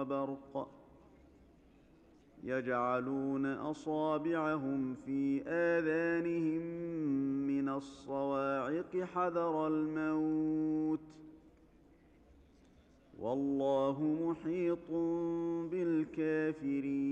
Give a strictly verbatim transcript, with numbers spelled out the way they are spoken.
وبرق يجعلون أصابعهم في آذانهم من الصواعق حذر الموت والله محيط بالكافرين